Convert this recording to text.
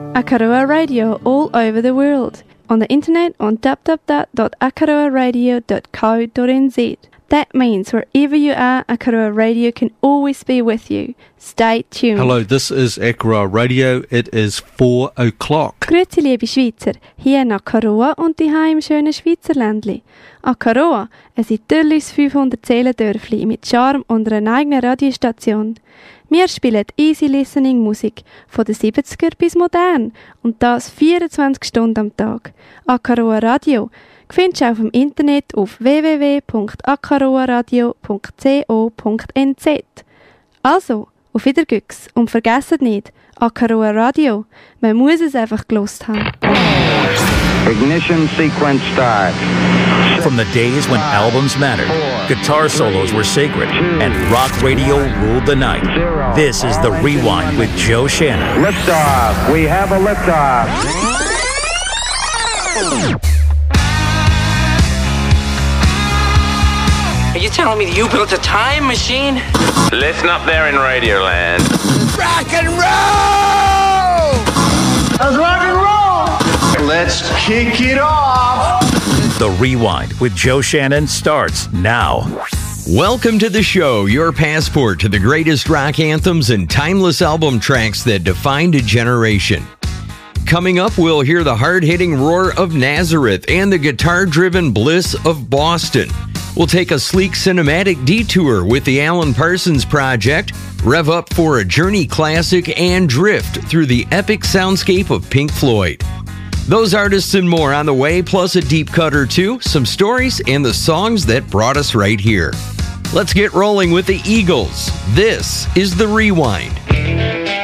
Akaroa Radio all over the world. On the internet on www.akaroaradio.co.nz. That means wherever you are, Akaroa Radio can always be with you. Stay tuned. Hello, this is Akaroa Radio. It is 4 o'clock. Grüezi, liebe Schweizer. Hier in Akaroa und die im schönen Schweizerländli. Akaroa, ein idyllisches 500-Seelen-Dörfli mit Charme und einer eigenen Radiostation. Wir spielen Easy-Listening-Musik von den 70er bis modern und das 24 Stunden am Tag. Akaroa Radio findest du auch im Internet auf www.akaroaradio.co.nz. Also, auf Wiedergüchs und vergesst nicht, Akaroa Radio, man muss es einfach gelost haben. Ignition sequence start. From the days when albums mattered, guitar solos were sacred, and rock radio ruled the night. This is The Rewind with Joe Shannon. Liftoff. We have a liftoff. Are you telling me that you built a time machine? Listen up there in Radioland. Rock and roll! Let's rock and roll! Let's kick it off. The Rewind with Joe Shannon starts now. Welcome to the show, your passport to the greatest rock anthems and timeless album tracks that defined a generation. Coming up, we'll hear the hard-hitting roar of Nazareth and the guitar-driven bliss of Boston. We'll take a sleek cinematic detour with the Alan Parsons Project, rev up for a Journey classic, and drift through the epic soundscape of Pink Floyd. Those artists and more on the way, plus a deep cut or two, some stories, and the songs that brought us right here. Let's get rolling with the Eagles. This is The Rewind.